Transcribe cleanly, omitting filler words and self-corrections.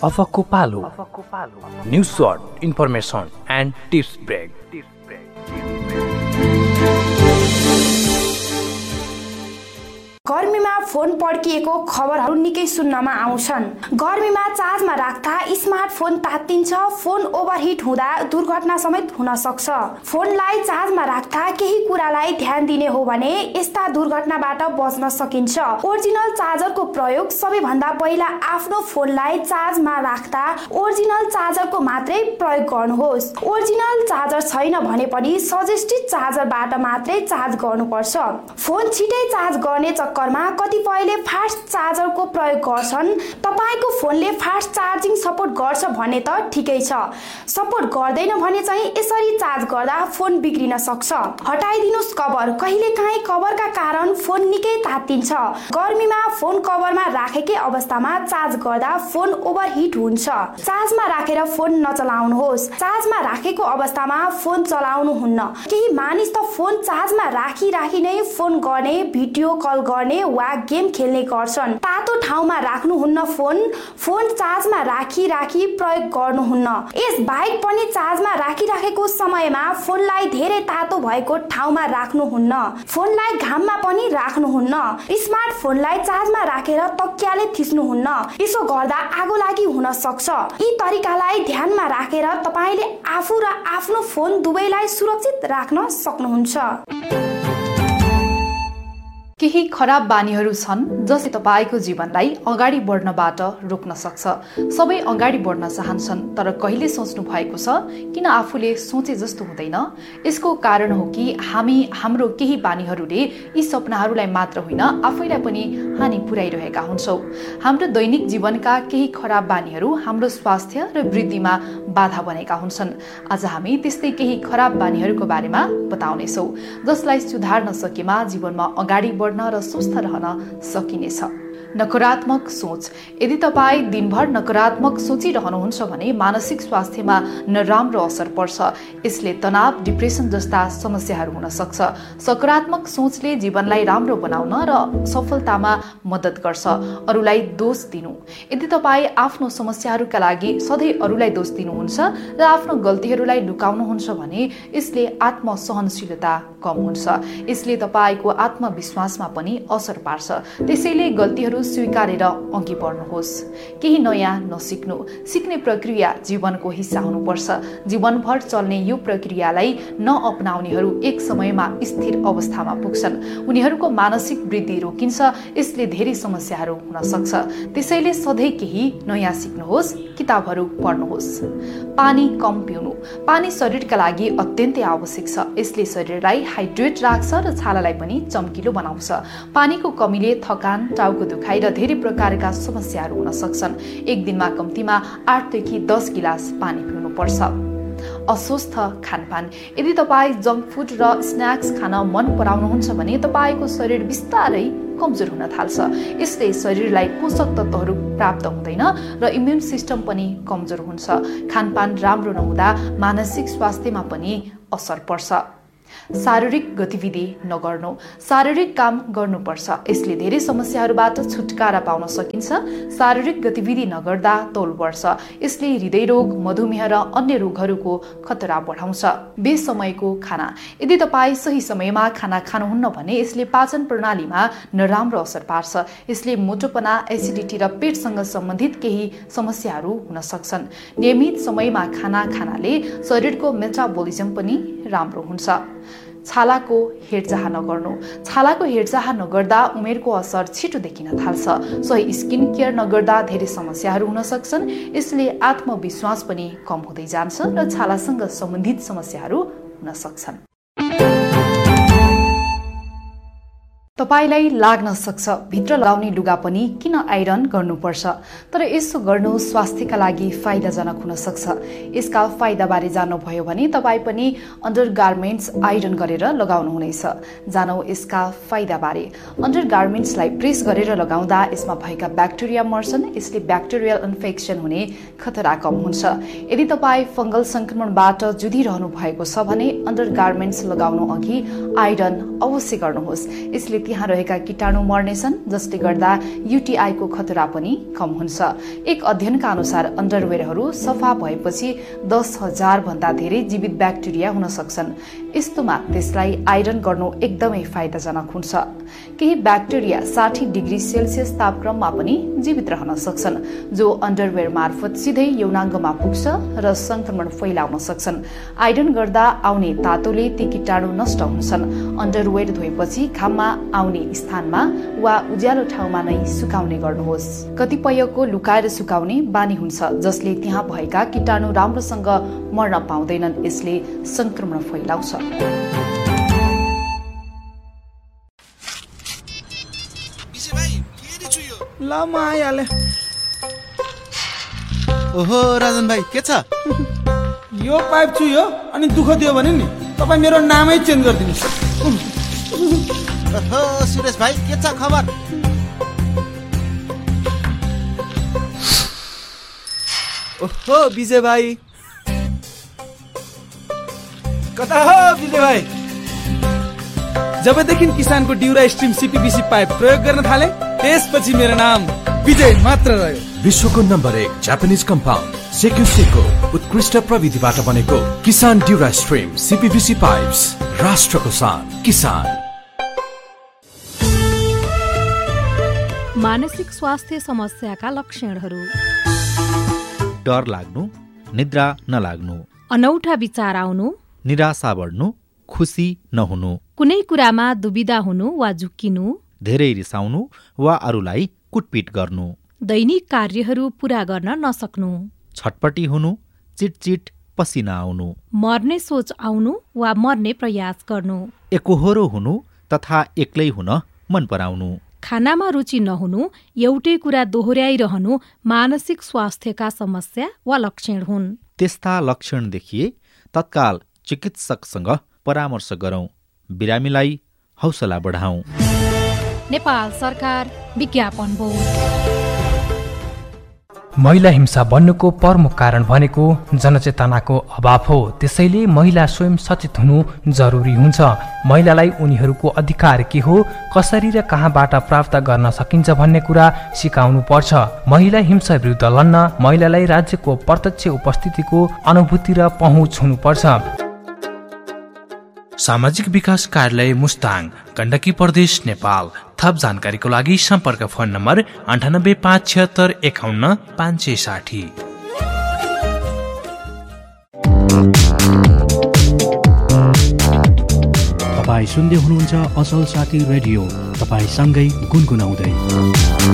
अफकको पालो news short information and tips brake. गर्मीमा phone पड्किएको खबरहरू निकै सुन्नमा आउँछन्। गर्मीमा चार्जमा राख्दा स्मार्टफोन तात्तिन्छ, फोन ओभरहिट हुँदा दुर्घटना समेत हुन सक्छ। फोनलाई चार्जमा राख्दा केही कुरालाई ध्यान दिने हो भने यस्ता दुर्घटनाबाट बच्न सकिन्छ। ओरिजिनल चार्जरको प्रयोग सबैभन्दा पहिला आफ्नो फोनलाई चार्जमा राख्दा ओरिजिनल चार्जरको मात्रै प्रयोग गर्नुहोस्। ओरिजिनल चार्जर छैन भने पनि सजेस्टेड चार्जरबाट मात्रै चार्ज गर्नुपर्छ। फोन छिटै चार्ज गर्ने चक्करमा कतिपयले फास्ट चार्जरको प्रयोग गर्छन्। तपाईको फोनले फास्ट चार्जिङ सपोर्ट गर्छ भने त ठिकै छ, सपोर्ट गर्दैन भने चाहिँ यसरी चार्ज गर्दा फोन बिग्रिन सक्छ। हटाइदिनुस् कभर। कहिलेकाहीँ कभरका कारण फोन निकै तात्तिन्छ। गर्मीमा फोन कभरमा राखेकै अवस्थामा चार्ज गर्दा फोन ओभरहिट हुन्छ। चार्जमा राखेर फोन नचलाउनुहोस्। चार्जमा राखेको अवस्थामा फोन चलाउनुहुन्न। केही मानिस त फोन चार्जमा राखी नै फोन गर्ने, भिडियो कल गर्ने वा गेम खेल्ने गर्छन्। तातो ठाउँमा राख्नुहुन्न फोन चार्जमा राखी प्रयोग गर्नुहुन्न। यस बाहेक पनि चार्जमा राखेको समयमा फोनलाई धेरै तातो भएको ठाउँमा राख्नुहुन्न। फोनलाई घाममा पनि राख्नुहुन्न। स्मार्टफोनलाई चार्जमा राखेर तकियाले थिच्नुहुन्न। यसो गर्दा आगो लागि हुन सक्छ। यी तरिकालाई ध्यानमा राखेर तपाईले आफू र आफ्नो फोन दुवैलाई सुरक्षित राख्न सक्नुहुन्छ। केही खराब बानीहरू छन् जसले तपाईको जीवनलाई अगाडि बढ्नबाट रोक्न सक्छ। सबै अगाडि बढ्न चाहन्छन् तर कहिले सोच्नु भएको छ किन आफूले सोचे जस्तो हुँदैन? यसको कारण हो कि हाम्रो केही बानीहरूले यी सपनाहरूलाई मात्र होइन आफैलाई पनि हानि पुर्याइरहेका हुन्छौँ। हाम्रो दैनिक जीवनका केही खराब बानीहरू हाम्रो स्वास्थ्य र वृद्धिमा बाधा बनेका हुन्छन्। आज हामी त्यस्तै केही खराब बानीहरूको बारेमा बताउनेछौँ जसलाई सुधार्न सकेमा जीवनमा अगाडि बढ्न र स्वस्थ रहन सकिनेछ। नकारात्मक सोच। यदि तपाईँ दिनभर नकारात्मक सोचिरहनुहुन्छ भने मानसिक स्वास्थ्यमा नराम्रो असर पर्छ। यसले तनाव, डिप्रेसन जस्ता समस्याहरू हुन सक्छ। सकारात्मक सोचले जीवनलाई राम्रो बनाउन र सफलतामा मद्दत गर्छ। अरूलाई दोष दिनु। यदि तपाईँ आफ्नो समस्याहरूका लागि सधैँ अरूलाई दोष दिनुहुन्छ र आफ्नो गल्तीहरूलाई लुकाउनुहुन्छ भने यसले आत्मसहनशीलता कम हुन्छ। यसले तपाईँको आत्मविश्वासमा पनि असर पार्छ। त्यसैले गल्तीहरू स्वीकारेर अघि बढ्नुहोस्। केही नयाँ नसिक्नु। सिक्ने प्रक्रिया जीवनको हिस्सा हुनुपर्छ। जीवनभर चल्ने यो प्रक्रियालाई नअपनाउनेहरू एक समयमा स्थिर अवस्थामा पुग्छन्। उनीहरूको मानसिक वृद्धि रोकिन्छ। यसले धेरै समस्याहरू हुन सक्छ। त्यसैले सधैँ केही नयाँ सिक्नुहोस्, किताबहरू पढ्नुहोस्। पानी कम पिउनु। पानी शरीरका लागि अत्यन्तै आवश्यक छ। यसले शरीरलाई हाइड्रेट राख्छ र छालालाई पनि चम्किलो बनाउँछ। पानीको कमीले थकान, टाउको दुखाइ र धेरै प्रकारका समस्याहरू हुन सक्छन्। एक दिनमा कम्तीमा 8 देखि 10 गिलास पानी पिउनु पर्छ। अस्वस्थ खानपान। यदि तपाईँ जङ्क फुड र स्न्याक्स खान मन पराउनुहुन्छ भने तपाईँको शरीर बिस्तारै कमजोर हुन थाल्छ। यसले शरीरलाई पोषक तत्त्वहरू प्राप्त हुँदैन र इम्युन सिस्टम पनि कमजोर हुन्छ। खानपान राम्रो नहुँदा मानसिक स्वास्थ्यमा पनि असर पर्छ। शारीरिक गतिविधि नगर्नु। शारीरिक काम गर्नुपर्छ। यसले धेरै समस्याहरूबाट छुटकारा पाउन सकिन्छ। शारीरिक गतिविधि नगर्दा तौल बढ्छ। यसले हृदयरोग, मधुमेह र अन्य रोगहरूको खतरा बढाउँछ। बेसमयको खाना। यदि तपाईँ सही समयमा खाना खानुहुन्न भने यसले पाचन प्रणालीमा नराम्रो असर पार्छ। यसले मोटोपना, एसिडिटी र पेटसँग सम्बन्धित केही समस्याहरू हुन सक्छन्। नियमित समयमा खाना खानाले शरीरको मेटाबोलिजम पनि राम्रो हुन्छ। छालाको हेरचाह नगर्नु। छालाको हेरचाह नगर्दा उमेरको असर छिटो देखिन थाल्छ। सही स्किन केयर नगर्दा धेरै समस्याहरू हुन सक्छन्। यसले आत्मविश्वास पनि कम हुँदै जान्छ र छालासँग सम्बन्धित समस्याहरू हुन सक्छन्। तपाईलाई लाग्न सक्छ भित्र लगाउने लुगा पनि किन आइरन गर्नुपर्छ, तर यसो गर्नु स्वास्थ्यका लागि फाइदाजनक हुन सक्छ। यसका फाइदाबारे जान्नुभयो भने तपाईँ पनि अन्डरगार्मेन्ट्स आइरन गरेर लगाउनुहुनेछ। जानौ यसका फाइदाबारे। अन्डरगार्मेन्ट्सलाई प्रेस गरेर लगाउँदा यसमा भएका ब्याक्टेरिया मर्छन्। यसले ब्याक्टेरियल इन्फेक्सन हुने खतरा कम हुन्छ। यदि तपाईँ फंगल संक्रमणबाट जुधिरहनु भएको छ भने अन्डरगार्मेन्ट्स लगाउनु अघि आइरन अवश्य गर्नुहोस्। यसले त्यहाँ रहेका कीटाणु मर्नेछन्, जसले गर्दा युटीआईको खतरा पनि कम हुन्छ। एक अध्ययनका अनुसार अन्डरवेयरहरू सफा भएपछि 10,000 भन्दा धेरै जीवित ब्याक्टेरिया हुन सक्छन्। यस्तोमा त्यसलाई आइरन गर्नु एकदमै फाइदाजनक हुन्छ। केही ब्याक्टेरिया 60 डिग्री सेल्सियस तापक्रममा पनि जीवित रहन सक्छन्, जो अन्डरवेयर मार्फत सिधै यौनाङ्गमा पुग्छ र संक्रमण फैलाउन सक्छन्। आइरन गर्दा आउने तातोले ती कीटाणु नष्ट हुन्छन्। अन्डरवेयर धोएपछि घाममा आउने स्थानमा वा उज्यालो ठाउँमा नै सुकाउने गर्नुहोस्। कतिपयको लुकाएर सुकाउने बानी हुन्छ, जसले त्यहाँ भएका कीटाणु राम्रोसँग मर्न पाउँदैनन्। यसले संक्रमण फैलाउँछ। ओहो राजन भाइ, के छ? यो पाइप चुयो अनि दुःख दियो भने नि तपाईँ मेरो नामै चेन्ज गरिदिनुहोस्। ओहो सुरेश भाइ, के छ खबर? ओहो विजय भाइ, कता हो विजय भाइ? जबदेखि किसानको ड्युरा स्ट्रिम सीपीवीसी पाइप प्रयोग गर्न थाले, त्यसपछि मेरो नाम विजय मात्र रह्यो। विश्वको नम्बर 1 जापानिज कम्पाउन्ड सेक्युसेको उत्कृष्ट प्रविधिबाट बनेको किसान ड्युरा स्ट्रिम सीपीवीसी पाइप्स, राष्ट्रको शान किसान। मानसिक स्वास्थ्य समस्याका लक्षणहरू: डर लाग्नु, निद्रा नलाग्नु, अनौठा विचार आउनु, निराशा बढ्नु, खुसी नहुनु, कुनै कुरामा दुविधा हुनु वा झुक्किनु, धेरै रिसाउनु वा अरूलाई कुटपिट गर्नु, दैनिक कार्यहरू पूरा गर्न नसक्नु, छटपटी हुनु, चिटचिट पसिना आउनु, मर्ने सोच आउनु वा मर्ने प्रयास गर्नु, एकोहोरो हुनु तथा एक्लै हुन मन पराउनु, खानामा रुचि नहुनु, एउटै कुरा दोहोर्याइरहनु मानसिक स्वास्थ्यका समस्या वा लक्षण हुन्। त्यस्ता लक्षण देखिए तत्काल चिकित्सकसँग परामर्श गरौं। बिरामीलाई हौसला बढाउँ। नेपाल सरकार विज्ञापन बोर्ड। महिला हिंसा बन्नुको प्रमुख कारण भनेको जनचेतनाको अभाव हो। त्यसैले महिला स्वयं सचेत हुनु जरुरी हुन्छ। महिलालाई उनीहरूको अधिकार के हो, कसरी र कहाँबाट प्राप्त गर्न सकिन्छ भन्ने कुरा सिकाउनु पर्छ। महिला हिंसा विरुद्ध लड्न महिलालाई राज्यको प्रत्यक्ष उपस्थितिको अनुभूति र पहुँच हुनुपर्छ। सामाजिक विकास कार्यालय मुस्ताङ, गण्डकी प्रदेश, नेपाल। थप जानकारीको लागि सम्पर्क फोन नम्बर 9857751560। तपाईँ सुन्दै हुनुहुन्छ असल साथी रेडियो, तपाईँ सँगै गुनगुनाउँदै।